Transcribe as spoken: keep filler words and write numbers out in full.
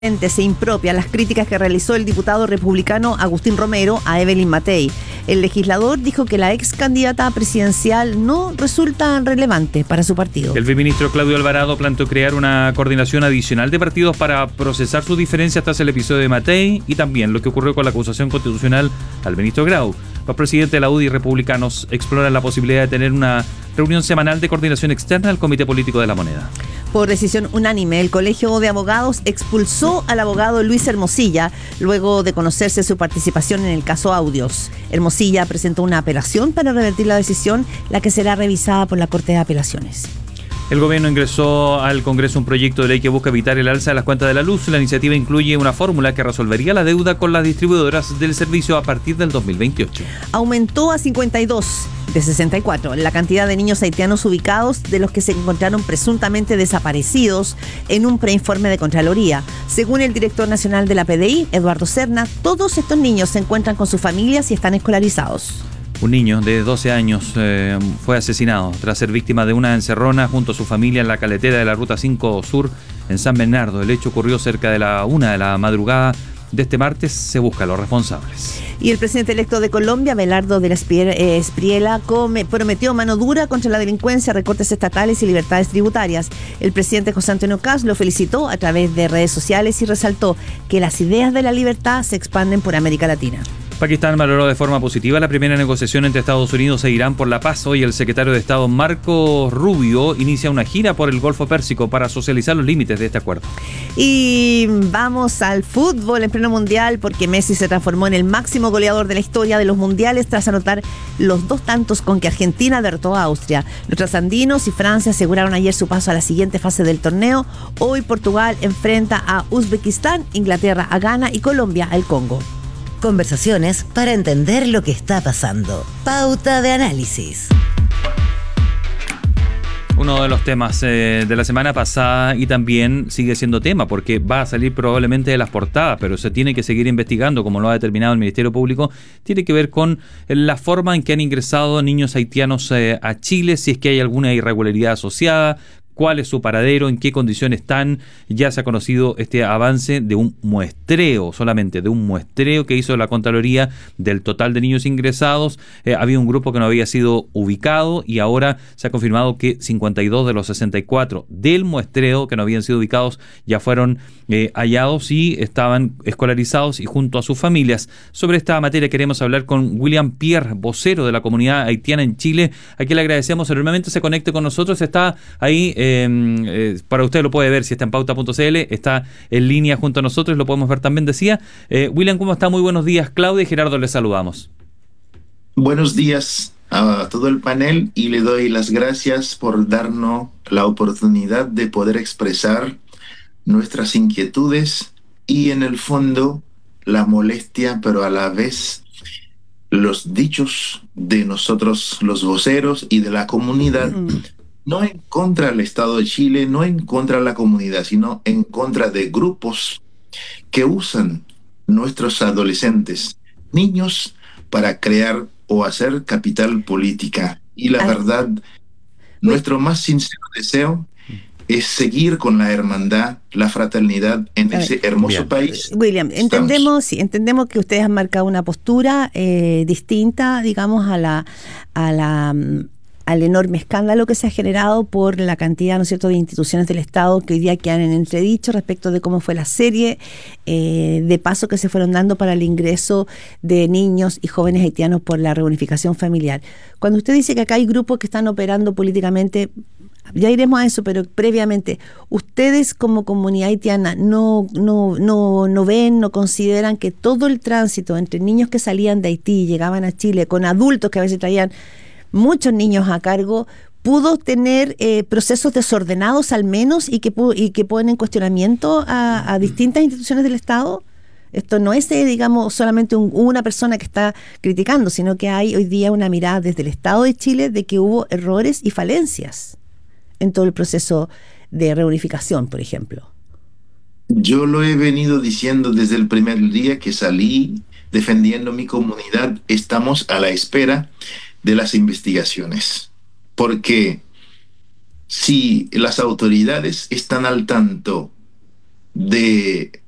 Se impropia las críticas que realizó el diputado republicano Agustín Romero a Evelyn Matei. El legislador dijo que la ex candidata presidencial no resulta relevante para su partido. El viceministro Claudio Alvarado planteó crear una coordinación adicional de partidos para procesar sus diferencias tras el episodio de Matei y también lo que ocurrió con la acusación constitucional al ministro Grau. Los presidentes de la U D I republicanos exploran la posibilidad de tener una reunión semanal de coordinación externa al Comité Político de la Moneda. Por decisión unánime, el Colegio de Abogados expulsó al abogado Luis Hermosilla luego de conocerse su participación en el caso Audios. Hermosilla presentó una apelación para revertir la decisión, la que será revisada por la Corte de Apelaciones. El gobierno ingresó al Congreso un proyecto de ley que busca evitar el alza de las cuentas de la luz. La iniciativa incluye una fórmula que resolvería la deuda con las distribuidoras del servicio a partir del dos mil veintiocho. Aumentó a cincuenta y dos de sesenta y cuatro la cantidad de niños haitianos ubicados de los que se encontraron presuntamente desaparecidos en un preinforme de Contraloría. Según el director nacional de la P D I, Eduardo Serna, todos estos niños se encuentran con sus familias y están escolarizados. Un niño de doce años eh, fue asesinado tras ser víctima de una encerrona junto a su familia en la caletera de la Ruta cinco Sur en San Bernardo. El hecho ocurrió cerca de la una de la madrugada de este martes. Se busca a los responsables. Y el presidente electo de Colombia, Abelardo de la Espriella, come, prometió mano dura contra la delincuencia, recortes estatales y libertades tributarias. El presidente José Antonio Kast lo felicitó a través de redes sociales y resaltó que las ideas de la libertad se expanden por América Latina. Pakistán valoró de forma positiva la primera negociación entre Estados Unidos e Irán por la paz. Hoy el secretario de Estado Marco Rubio inicia una gira por el Golfo Pérsico para socializar los límites de este acuerdo. Y vamos al fútbol en pleno mundial, porque Messi se transformó en el máximo goleador de la historia de los mundiales tras anotar los dos tantos con que Argentina derrotó a Austria. Los trasandinos y Francia aseguraron ayer su paso a la siguiente fase del torneo. Hoy Portugal enfrenta a Uzbekistán, Inglaterra a Ghana y Colombia al Congo. Conversaciones para entender lo que está pasando. Pauta de análisis. Uno de los temas eh, de la semana pasada y también sigue siendo tema porque va a salir probablemente de las portadas, pero se tiene que seguir investigando, como lo ha determinado el Ministerio Público. Tiene que ver con la forma en que han ingresado niños haitianos eh, a Chile, si es que hay alguna irregularidad asociada, cuál es su paradero, en qué condiciones están. Ya se ha conocido este avance de un muestreo, solamente de un muestreo que hizo la Contraloría del total de niños ingresados. Eh, había un grupo que no había sido ubicado y ahora se ha confirmado que cincuenta y dos de los sesenta y cuatro del muestreo que no habían sido ubicados ya fueron eh, hallados y estaban escolarizados y junto a sus familias. Sobre esta materia queremos hablar con William Pierre, vocero de la comunidad haitiana en Chile, a quien le agradecemos enormemente se conecte con nosotros. Está ahí eh, Eh, eh, para usted lo puede ver si está en pauta punto c l, está en línea junto a nosotros, lo podemos ver también, decía. Eh, William, ¿cómo está? Muy buenos días. Claudia y Gerardo, les saludamos. Buenos días a todo el panel y le doy las gracias por darnos la oportunidad de poder expresar nuestras inquietudes y en el fondo la molestia, pero a la vez los dichos de nosotros los voceros y de la comunidad. Mm. No en contra del Estado de Chile, no en contra de la comunidad, sino en contra de grupos que usan nuestros adolescentes, niños, para crear o hacer capital política. Y la Ay. verdad, nuestro más sincero deseo es seguir con la hermandad, la fraternidad en ese hermoso Bien. país. William, entendemos, sí, entendemos que ustedes han marcado una postura eh, distinta, digamos, a la... a la al enorme escándalo que se ha generado por la cantidad, ¿no es cierto?, de instituciones del Estado que hoy día quedan en entredicho respecto de cómo fue la serie eh, de pasos que se fueron dando para el ingreso de niños y jóvenes haitianos por la reunificación familiar. Cuando usted dice que acá hay grupos que están operando políticamente, ya iremos a eso, pero previamente, ¿ustedes como comunidad haitiana no, no, no, no ven, no consideran que todo el tránsito entre niños que salían de Haití y llegaban a Chile, con adultos que a veces traían muchos niños a cargo, pudo tener eh, procesos desordenados al menos y que, y que ponen en cuestionamiento a, a distintas instituciones del Estado? Esto no es, eh, digamos, solamente un, una persona que está criticando, sino que hay hoy día una mirada desde el Estado de Chile de que hubo errores y falencias en todo el proceso de reunificación, por ejemplo. Yo lo he venido diciendo desde el primer día que salí defendiendo mi comunidad. Estamos a la espera de las investigaciones, porque si las autoridades están al tanto de